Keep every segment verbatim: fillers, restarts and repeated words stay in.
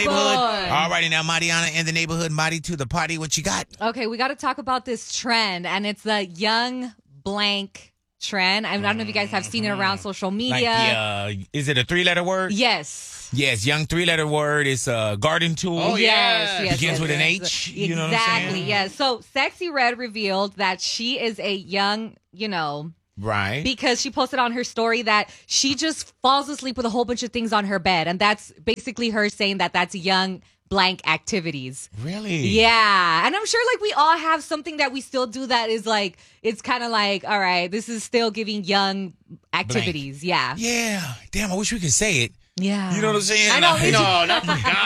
All righty now, Mariana in the neighborhood, Mari to the party. What you got? Okay, we got to talk about this trend, and it's the young blank trend. I, mean, I don't know if you guys have seen it around social media. Like the, uh, is it a three-letter word? Yes. Yes, young three-letter word is a garden tool. Oh, yes, yes. Begins yes, with yes. an H. Exactly, You know what I'm saying? yes. So, Sexy Red revealed that she is a young, you know... Right. Because she posted on her story that she just falls asleep with a whole bunch of things on her bed. And that's basically her saying that that's young blank activities. Really? Yeah. And I'm sure like we all have something that we still do that is like, it's kind of like, all right, this is still giving young activities. Blank. Yeah. Yeah. Damn, I wish we could say it. Yeah. You know what I'm saying? I know. Like, No, not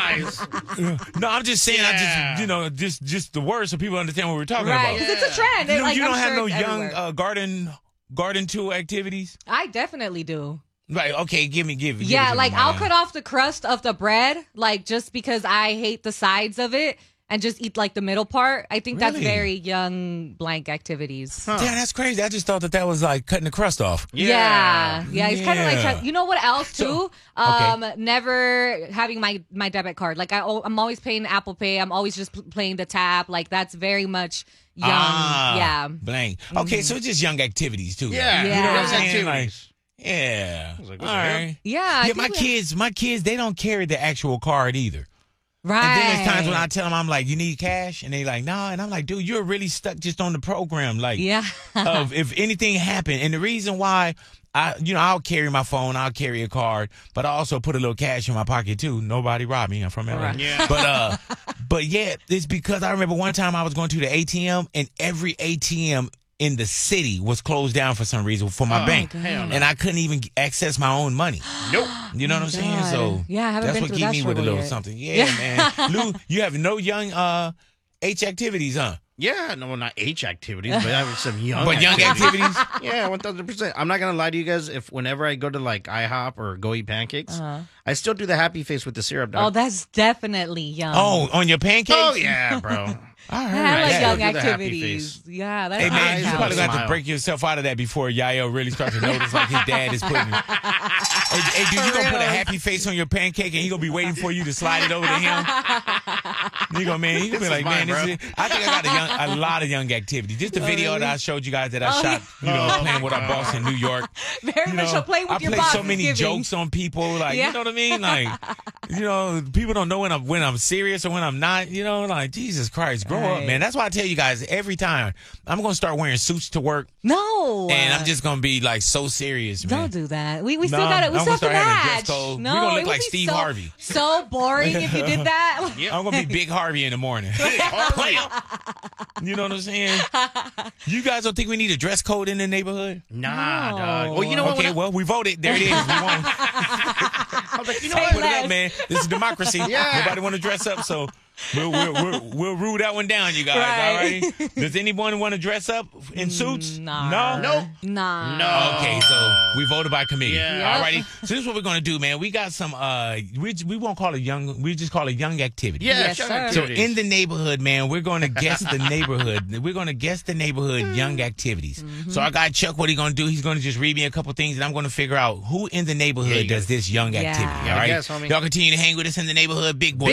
for guys. no, I'm just saying, I Yeah. just, you know, just just the words so people understand what we're talking Right. about. Because it's a trend. You, know, like, you I'm don't have sure no it's young everywhere. uh, garden garden tool activities? I definitely do. Right, okay, give me, give me. Yeah, give it like to me, I'll man. cut off the crust of the bread, like just because I hate the sides of it and just eat like the middle part. I think that's Really? very young blank activities. Huh. Damn, that's crazy. I just thought that that was like cutting the crust off. Yeah, yeah, it's kind of Yeah. like, you know what else too? So- um, never having my my debit card. Like I, I'm always paying Apple Pay. I'm always just pl- playing the tap. Like that's very much young. Ah, yeah, blank. Okay, so it's just young activities too. Yeah. though. Yeah. You know what I'm Those saying? Like, activities. yeah. was like, All what the hell? right. yeah. I Yeah, think my we- kids, my kids, they don't carry the actual card either. right? And then there's times when I tell them, I'm like, you need cash? And they like, nah. And I'm like, dude, you're really stuck just on the program. Like, yeah, of if anything happened. And the reason why, I, you know, I'll carry my phone, I'll carry a card, but I also put a little cash in my pocket too. Nobody robbed me. I'm from L A. Right. Yeah. But, uh, but yeah, it's because I remember one time I was going to the A T M and every A T M in the city was closed down for some reason for my Oh, bank. hell no. And I couldn't even access my own money. Nope. You know what I'm saying? God. So Yeah, I haven't that's been what through keep that me with a struggle little yet. something. Yeah, man. Lou, you have no young uh H activities, huh? Yeah, no, not H activities, but I have some young But young activities? Yeah, one thousand percent. I'm not gonna lie to you guys. If whenever I go to like IHOP or go eat pancakes, Uh-huh. I still do the happy face with the syrup. Oh, Dog. that's definitely young. Oh, on your pancakes? Oh yeah, bro. I I heard like that. young Do the happy activities. face. Yeah, that's Hey man, Eyes you don't probably got to smile. break yourself out of that before Yael really starts to notice like his dad is putting. hey, hey, dude, you gonna put a happy face on your pancake and he gonna be waiting for you to slide it over to him? You go, man. He gonna be This like, is man, mine, this is, I think I got a, young, a lot of young activities. Just the video that I showed you guys that I Oh, shot, you know, yeah. playing with our boss in New York. very You much know, a play with I your play boss so is many giving. jokes on people, like Yeah. you know what I mean, like you know, people don't know when I'm when I'm serious or when I'm not. You know, like Jesus Christ, grow up, Right. man. That's why I tell you guys every time I'm gonna start wearing suits to work, No, and I'm just gonna be like so serious, man. Don't do that. We we No, still got it. We I'm still gonna have to start having a dress match. code. No, We're gonna it look would like be Steve so, Harvey. So boring if you did that. I'm gonna be Big Harvey in the morning. You know what I'm saying? You guys don't think we need a dress code in the neighborhood? Nah, No. dog. Well, you know what? Okay, when I- well, we voted. There it is. We won. I was like, you know Say what? Put it less. up, man. This is democracy. Yeah. Nobody want to dress up, so we'll, we'll, we'll, we'll rule that one down, you guys. Right. All right? Does anyone want to dress up in suits? Nah. No? Nope. Nah. No. Okay, so we voted by committee. Yeah. Yep. All righty. So this is what we're going to do, man. We got some, uh, we, we won't call it young, we just call it young activity. Yeah, Yes, young sir. So activities. in the neighborhood, man, we're going to guess the neighborhood. We're going to guess the neighborhood young activities. So I got Chuck. What he going to do? He's going to just read me a couple things, and I'm going to figure out who in the Yeah, neighborhood you does this young Yeah. activity. Gotta All right, guess, homie. y'all continue to hang with us in the neighborhood, big boy.